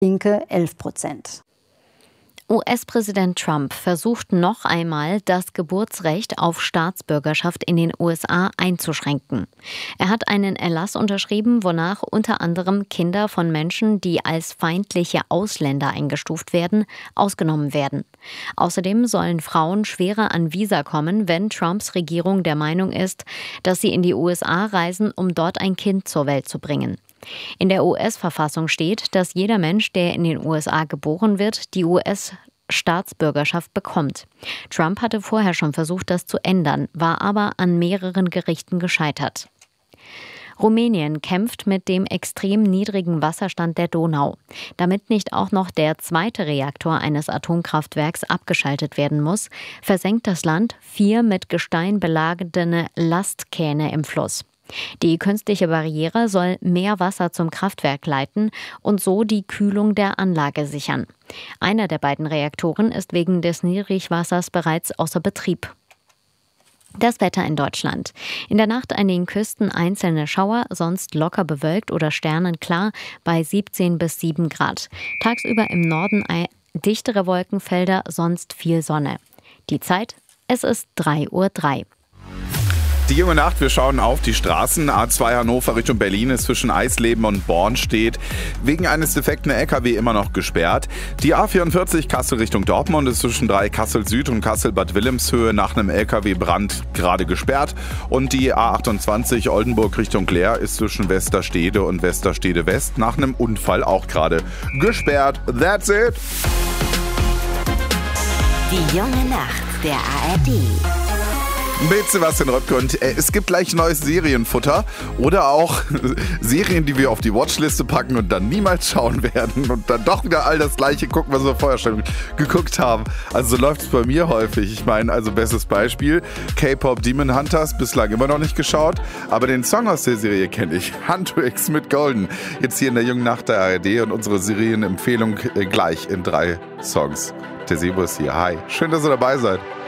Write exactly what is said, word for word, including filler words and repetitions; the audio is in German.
Linke elf Prozent. U S-Präsident Trump versucht noch einmal, das Geburtsrecht auf Staatsbürgerschaft in den U S A einzuschränken. Er hat einen Erlass unterschrieben, wonach unter anderem Kinder von Menschen, die als feindliche Ausländer eingestuft werden, ausgenommen werden. Außerdem sollen Frauen schwerer an Visa kommen, wenn Trumps Regierung der Meinung ist, dass sie in die U S A reisen, um dort ein Kind zur Welt zu bringen. In der U S-Verfassung steht, dass jeder Mensch, der in den U S A geboren wird, die U S-Staatsbürgerschaft bekommt. Trump hatte vorher schon versucht, das zu ändern, war aber an mehreren Gerichten gescheitert. Rumänien kämpft mit dem extrem niedrigen Wasserstand der Donau. Damit nicht auch noch der zweite Reaktor eines Atomkraftwerks abgeschaltet werden muss, versenkt das Land vier mit Gestein beladene Lastkähne im Fluss. Die künstliche Barriere soll mehr Wasser zum Kraftwerk leiten und so die Kühlung der Anlage sichern. Einer der beiden Reaktoren ist wegen des Niedrigwassers bereits außer Betrieb. Das Wetter in Deutschland. In der Nacht an den Küsten einzelne Schauer, sonst locker bewölkt oder sternenklar bei siebzehn bis sieben Grad. Tagsüber im Norden dichtere Wolkenfelder, sonst viel Sonne. Die Zeit, es ist drei Uhr drei. Die junge Nacht, wir schauen auf die Straßen. A zwei Hannover Richtung Berlin ist zwischen Eisleben und Born steht wegen eines defekten L K W immer noch gesperrt. Die A vierundvierzig Kassel Richtung Dortmund ist zwischen drei Kassel Süd und Kassel Bad Wilhelmshöhe nach einem L K W-Brand gerade gesperrt. Und die A achtundzwanzig Oldenburg Richtung Leer ist zwischen Westerstede und Westerstede West nach einem Unfall auch gerade gesperrt. That's it! Die junge Nacht der A R D. Mit Sebastian Röpke und äh, es gibt gleich neues Serienfutter oder auch Serien, die wir auf die Watchliste packen und dann niemals schauen werden und dann doch wieder all das Gleiche gucken, was wir vorher schon geguckt haben. Also so läuft es bei mir häufig. Ich meine, also bestes Beispiel, K-Pop Demon Hunters, bislang immer noch nicht geschaut, aber den Song aus der Serie kenne ich, Huntrix mit Golden. Jetzt hier in der jungen Nacht der A R D und unsere Serienempfehlung äh, gleich in drei Songs. Der Sebo ist hier. Hi, schön, dass ihr dabei seid.